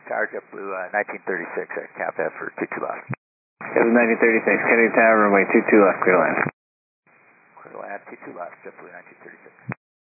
Tower JetBlue 1936 at Cap F for 22 left. It was 1936, Kennedy Tower, runway 22 left, clear to land. Clear to land, 22 left, JetBlue 1936.